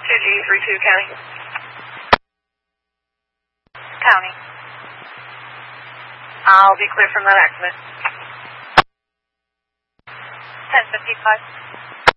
2G32 County. County. I'll be clear from that accident. 1055.